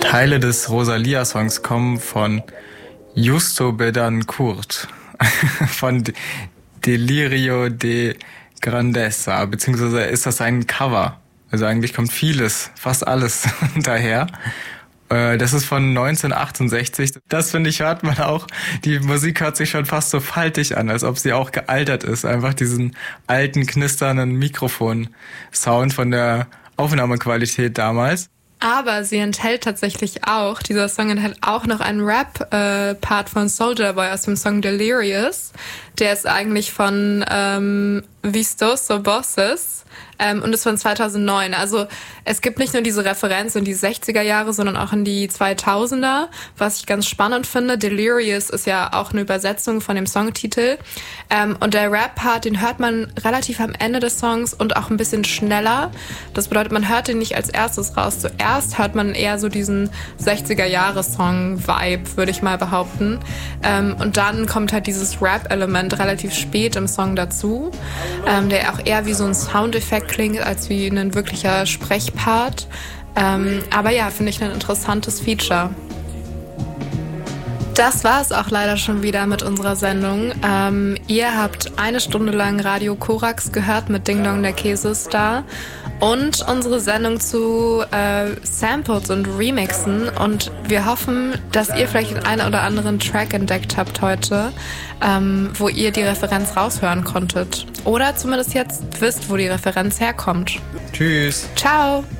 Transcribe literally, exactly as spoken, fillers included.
Teile des Rosalia-Songs kommen von Justo Betancourt, von Delirio de Grandeza, beziehungsweise ist das ein Cover. Also eigentlich kommt vieles, fast alles daher. Das ist von neunzehnhundertachtundsechzig. Das, finde ich, hört man auch. Die Musik hört sich schon fast so faltig an, als ob sie auch gealtert ist. Einfach diesen alten, knisternden Mikrofon-Sound von der Aufnahmequalität damals. Aber sie enthält tatsächlich auch, dieser Song enthält auch noch einen Rap-Part äh, von Soulja Boy aus dem Song Delirious. Der ist eigentlich von ähm, Vistoso Bosses ähm, und ist von zweitausendneun. Also es gibt nicht nur diese Referenz in die sechziger Jahre, sondern auch in die zweitausender, was ich ganz spannend finde. Delirious ist ja auch eine Übersetzung von dem Songtitel. Ähm, und der Rap-Part, den hört man relativ am Ende des Songs und auch ein bisschen schneller. Das bedeutet, man hört den nicht als erstes raus. Zuerst hört man eher so diesen sechziger-Jahre-Song-Vibe, würde ich mal behaupten. Ähm, und dann kommt halt dieses Rap-Element relativ spät im Song dazu, ähm, der auch eher wie so ein Soundeffekt klingt, als wie ein wirklicher Sprechpart. Ähm, aber ja, finde ich ein interessantes Feature. Das war es auch leider schon wieder mit unserer Sendung. Ähm, ihr habt eine Stunde lang Radio Korax gehört mit Ding Dong der Käsestar und unsere Sendung zu äh, Samples und Remixen. Und wir hoffen, dass ihr vielleicht den einen oder anderen Track entdeckt habt heute, ähm, wo ihr die Referenz raushören konntet. Oder zumindest jetzt wisst, wo die Referenz herkommt. Tschüss. Ciao.